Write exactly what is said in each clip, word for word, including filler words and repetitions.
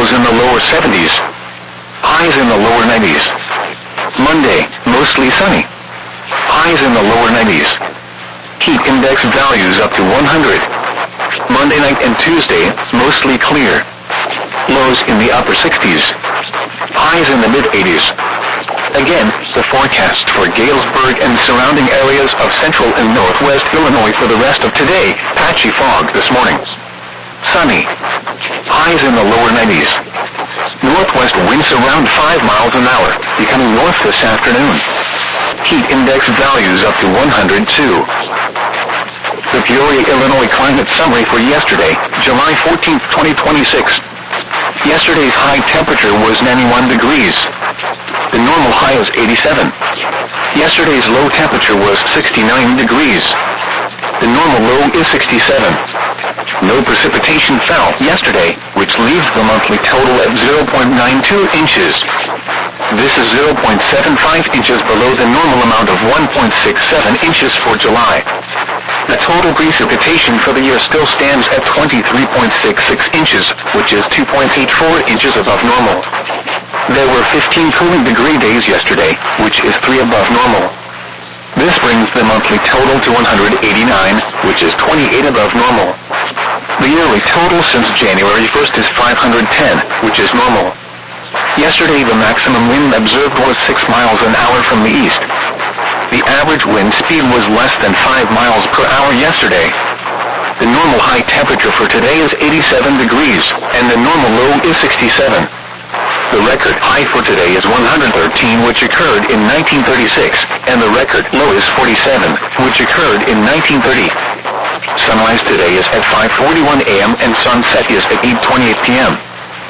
lows in the lower seventies. Highs in the lower nineties. Monday, mostly sunny. Highs in the lower nineties. Heat index values up to one hundred. Monday night and Tuesday, mostly clear. Lows in the upper sixties. Highs in the mid-eighties. Again, the forecast for Galesburg and surrounding areas of central and northwest Illinois for the rest of today: patchy fog this morning. Sunny. Highs in the lower nineties. Northwest winds around five miles an hour, becoming north this afternoon. Heat index values up to one hundred two. The Peoria, Illinois climate summary for yesterday, July fourteenth, twenty twenty-six. Yesterday's high temperature was ninety-one degrees. The normal high is eighty-seven. Yesterday's low temperature was sixty-nine degrees. The normal low is sixty-seven. No precipitation fell yesterday, which leaves the monthly total at zero point nine two inches. This is zero point seven five inches below the normal amount of one point six seven inches for July. The total precipitation for the year still stands at twenty-three point six six inches, which is two point eight four inches above normal. There were fifteen cooling degree days yesterday, which is three above normal. This brings the monthly total to one hundred eighty-nine, which is twenty-eight above normal. The yearly total since January first is five hundred ten, which is normal. Yesterday the maximum wind observed was six miles an hour from the east. The average wind speed was less than five miles per hour yesterday. The normal high temperature for today is eighty-seven degrees, and the normal low is sixty-seven. The record high for today is one hundred thirteen, which occurred in nineteen thirty-six, and the record low is forty-seven, which occurred in nineteen thirty. Sunrise today is at five forty-one a m and sunset is at eight twenty-eight p m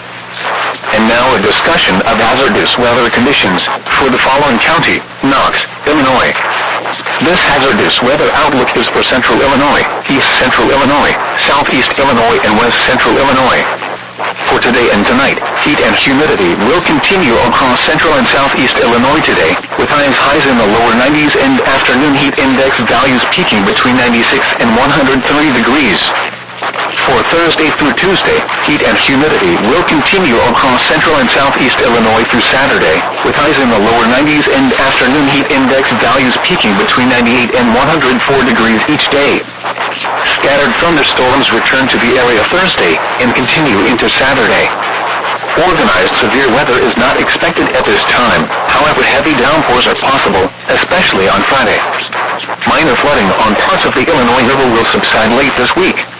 And now a discussion of hazardous weather conditions for the following county: Knox, Illinois. This hazardous weather outlook is for central Illinois, east central Illinois, southeast Illinois, and west central Illinois. For today and tonight, heat and humidity will continue across central and southeast Illinois today, with highs highs in the lower nineties and afternoon heat index values peaking between ninety-six and one hundred three degrees. For Thursday through Tuesday, heat and humidity will continue across central and southeast Illinois through Saturday, with highs in the lower nineties and afternoon heat index values peaking between ninety-eight and one hundred four degrees each day. Scattered thunderstorms return to the area Thursday and continue into Saturday. Organized severe weather is not expected at this time, however heavy downpours are possible, especially on Friday. Minor flooding on parts of the Illinois River will subside late this week.